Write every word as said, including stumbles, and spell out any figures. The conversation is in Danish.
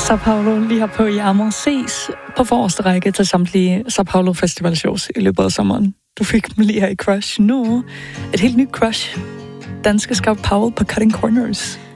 Sao Paulo lige her på Jammer ses på forreste række til samtlige Sao Paulo Festival shows i løbet af sommeren. Du fik dem lige her i Crush nu. Et helt nyt Crush. Danske Scout Powell på Cutting Corners.